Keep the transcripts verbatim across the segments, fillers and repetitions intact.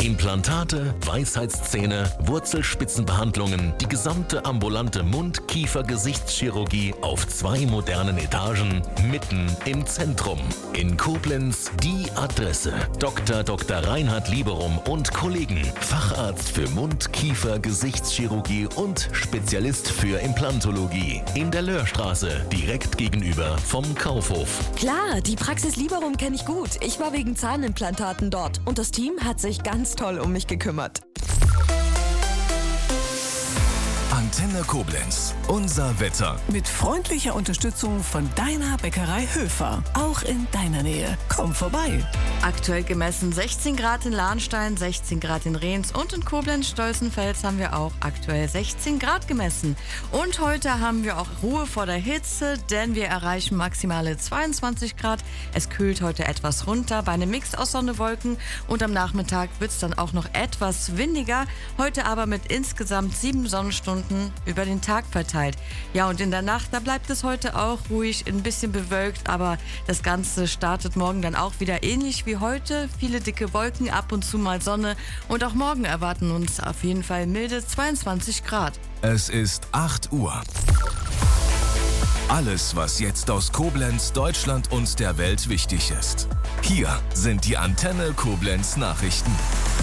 Implantate, Weisheitszähne, Wurzelspitzenbehandlungen, die gesamte ambulante Mund-, Kiefer-, Gesichtschirurgie auf zwei modernen Etagen, mitten im Zentrum. In Koblenz die Adresse. Doktor Doktor Reinhard Lieberum und Kollegen. Facharzt für Mund-, Kiefer-, Gesichtschirurgie und Spezialist für Implantologie. In der Löhrstraße, direkt gegenüber vom Kaufhof. Klar, die Praxis Lieberum kenne ich gut. Ich war wegen Zahnimplantaten dort und das Team hat sich ganz toll um mich gekümmert. Antenne Koblenz. Unser Wetter. Mit freundlicher Unterstützung von deiner Bäckerei Höfer. Auch in deiner Nähe. Komm vorbei. Aktuell gemessen sechzehn Grad in Lahnstein, sechzehn Grad in Rehns und in Koblenz-Stolzenfels haben wir auch aktuell sechzehn Grad gemessen. Und heute haben wir auch Ruhe vor der Hitze, denn wir erreichen maximale zweiundzwanzig Grad. Es kühlt heute etwas runter bei einem Mix aus Sonne, Wolken und am Nachmittag wird es dann auch noch etwas windiger. Heute aber mit insgesamt sieben Sonnenstunden über den Tag verteilt. Ja, und in der Nacht, da bleibt es heute auch ruhig, ein bisschen bewölkt, aber das Ganze startet morgen dann auch wieder ähnlich wie heute. Viele dicke Wolken, ab und zu mal Sonne und auch morgen erwarten uns auf jeden Fall milde zweiundzwanzig Grad. Es ist acht Uhr. Alles, was jetzt aus Koblenz, Deutschland und der Welt wichtig ist. Hier sind die Antenne Koblenz Nachrichten.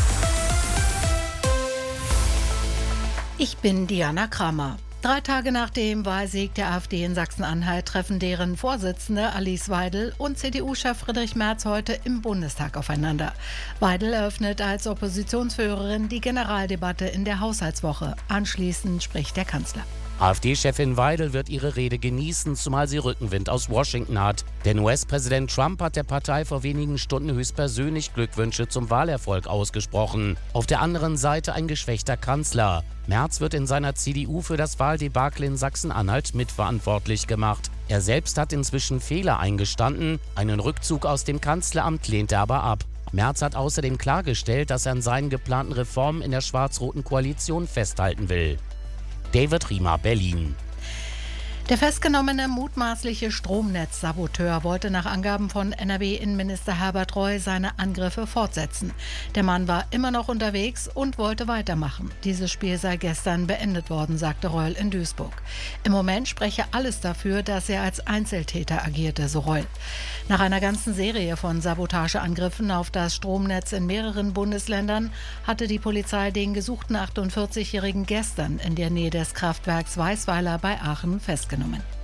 Ich bin Diana Kramer. Drei Tage nach dem Wahlsieg der AfD in Sachsen-Anhalt treffen deren Vorsitzende Alice Weidel und C D U-Chef Friedrich Merz heute im Bundestag aufeinander. Weidel eröffnet als Oppositionsführerin die Generaldebatte in der Haushaltswoche. Anschließend spricht der Kanzler. AfD-Chefin Weidel wird ihre Rede genießen, zumal sie Rückenwind aus Washington hat. Denn U S-Präsident Trump hat der Partei vor wenigen Stunden höchstpersönlich Glückwünsche zum Wahlerfolg ausgesprochen. Auf der anderen Seite ein geschwächter Kanzler. Merz wird in seiner C D U für das Wahldebakel in Sachsen-Anhalt mitverantwortlich gemacht. Er selbst hat inzwischen Fehler eingestanden, einen Rückzug aus dem Kanzleramt lehnt er aber ab. Merz hat außerdem klargestellt, dass er an seinen geplanten Reformen in der schwarz-roten Koalition festhalten will. David Riemer, Berlin. Der festgenommene mutmaßliche Stromnetzsaboteur wollte nach Angaben von N R W-Innenminister Herbert Reul seine Angriffe fortsetzen. Der Mann war immer noch unterwegs und wollte weitermachen. Dieses Spiel sei gestern beendet worden, sagte Reul in Duisburg. Im Moment spreche alles dafür, dass er als Einzeltäter agierte, so Reul. Nach einer ganzen Serie von Sabotageangriffen auf das Stromnetz in mehreren Bundesländern hatte die Polizei den gesuchten achtundvierzigjährigen gestern in der Nähe des Kraftwerks Weißweiler bei Aachen festgenommen.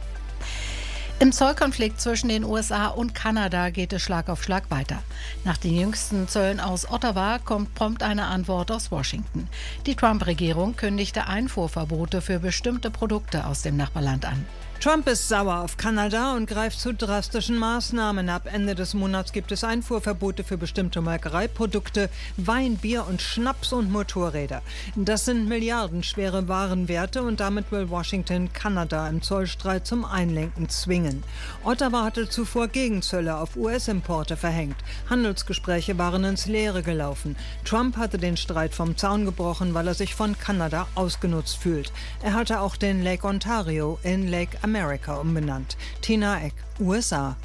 Im Zollkonflikt zwischen den U S A und Kanada geht es Schlag auf Schlag weiter. Nach den jüngsten Zöllen aus Ottawa kommt prompt eine Antwort aus Washington. Die Trump-Regierung kündigte Einfuhrverbote für bestimmte Produkte aus dem Nachbarland an. Trump ist sauer auf Kanada und greift zu drastischen Maßnahmen. Ab Ende des Monats gibt es Einfuhrverbote für bestimmte Molkereiprodukte, Wein, Bier und Schnaps und Motorräder. Das sind milliardenschwere Warenwerte und damit will Washington Kanada im Zollstreit zum Einlenken zwingen. Ottawa hatte zuvor Gegenzölle auf U S-Importe verhängt. Handelsgespräche waren ins Leere gelaufen. Trump hatte den Streit vom Zaun gebrochen, weil er sich von Kanada ausgenutzt fühlt. Er hatte auch den Lake Ontario in Lake America umbenannt. Tina Eck, U S A.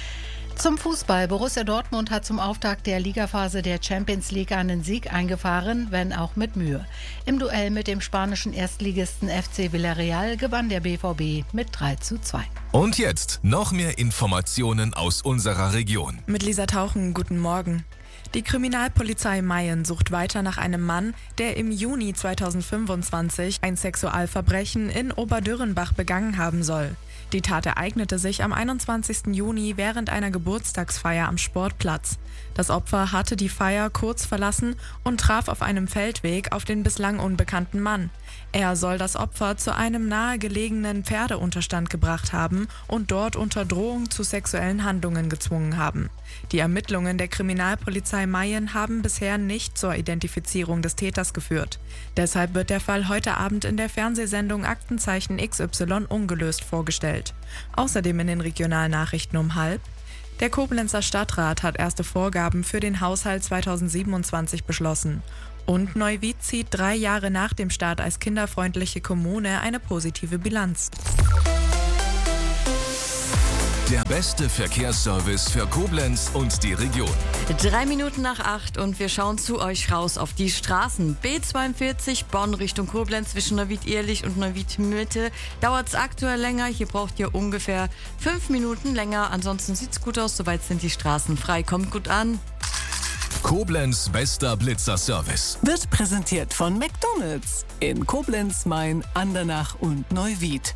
Zum Fußball. Borussia Dortmund hat zum Auftakt der Ligaphase der Champions League einen Sieg eingefahren, wenn auch mit Mühe. Im Duell mit dem spanischen Erstligisten F C Villarreal gewann der B V B mit drei zu zwei. Und jetzt noch mehr Informationen aus unserer Region. Mit Lisa Tauchen, guten Morgen. Die Kriminalpolizei Mayen sucht weiter nach einem Mann, der im Juni zweitausendfünfundzwanzig ein Sexualverbrechen in Oberdürrenbach begangen haben soll. Die Tat ereignete sich am einundzwanzigsten Juni während einer Geburtstagsfeier am Sportplatz. Das Opfer hatte die Feier kurz verlassen und traf auf einem Feldweg auf den bislang unbekannten Mann. Er soll das Opfer zu einem nahegelegenen Pferdeunterstand gebracht haben und dort unter Drohung zu sexuellen Handlungen gezwungen haben. Die Ermittlungen der Kriminalpolizei Mayen haben bisher nicht zur Identifizierung des Täters geführt. Deshalb wird der Fall heute Abend in der Fernsehsendung Aktenzeichen X Y ungelöst vorgestellt. Außerdem in den Regionalnachrichten um halb. Der Koblenzer Stadtrat hat erste Vorgaben für den Haushalt zweitausendsiebenundzwanzig beschlossen. Und Neuwied zieht drei Jahre nach dem Start als kinderfreundliche Kommune eine positive Bilanz. Der beste Verkehrsservice für Koblenz und die Region. Drei Minuten nach acht und wir schauen zu euch raus auf die Straßen. B zweiundvierzig Bonn Richtung Koblenz zwischen Neuwied-Ehrlich und Neuwied-Mitte. Dauert es aktuell länger. Hier braucht ihr ungefähr fünf Minuten länger. Ansonsten sieht es gut aus. Soweit sind die Straßen frei. Kommt gut an. Koblenz bester Blitzerservice. Wird präsentiert von McDonald's in Koblenz, Main, Andernach und Neuwied.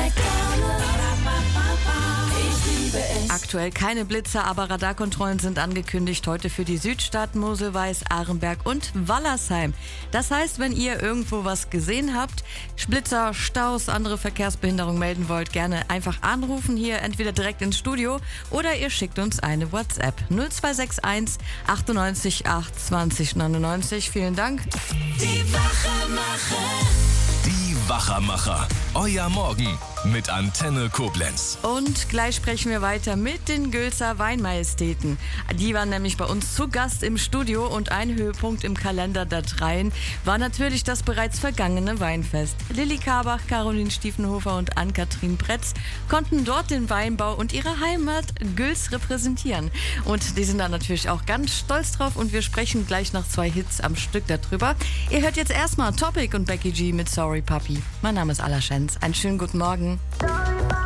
Aktuell keine Blitzer, aber Radarkontrollen sind angekündigt heute für die Südstadt, Moselweiß, Arenberg und Wallersheim. Das heißt, wenn ihr irgendwo was gesehen habt, Blitzer, Staus, andere Verkehrsbehinderung melden wollt, gerne einfach anrufen hier, entweder direkt ins Studio oder ihr schickt uns eine WhatsApp. null zwei sechs eins achtundneunzig acht zwanzig neunundneunzig. Vielen Dank. Die Wachermacher. Die Wachermacher. Euer Morgen mit Antenne Koblenz. Und gleich sprechen wir weiter mit den Gülzer Weinmajestäten. Die waren nämlich bei uns zu Gast im Studio und ein Höhepunkt im Kalender der Dreien war natürlich das bereits vergangene Weinfest. Lilly Karbach, Caroline Stiefenhofer und Ann-Kathrin Bretz konnten dort den Weinbau und ihre Heimat Güls repräsentieren. Und die sind da natürlich auch ganz stolz drauf und wir sprechen gleich nach zwei Hits am Stück darüber. Ihr hört jetzt erstmal Topic und Becky G mit Sorry Puppy. Mein Name ist Alla Schenz. Einen schönen guten Morgen.